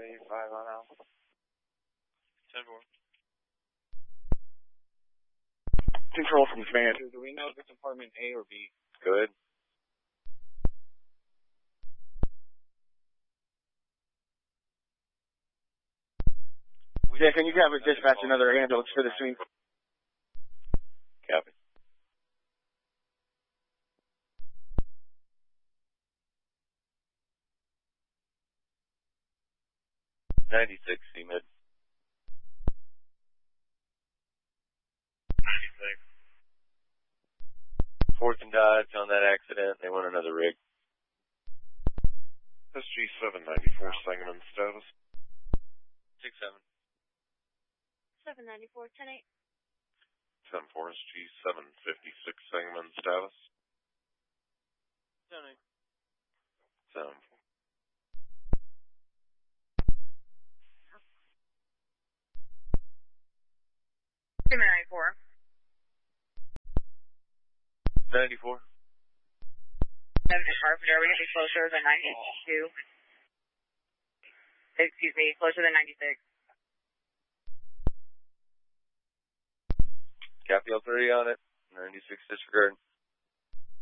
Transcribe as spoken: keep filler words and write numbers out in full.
eighty-five on Alpha. ten four. Control from command. Do we know if it's apartment A or B? Good. Yeah, can you have a dispatch another ambulance for the scene? Copy. ninety-six, C-Mid. ninety-six. Fourth and Dodge on that accident. They want another rig. S G seven ninety-four, Sangamon status. six seven. seven ninety-four, ten eight. ten four, S G seven fifty-six, Sangamon status. ten eight. seven four. ninety-four. ninety-four. seven Carpenter, we can be closer than ninety-two. Excuse me, closer than ninety-six. Copy all thirty on it. ninety-six disregard.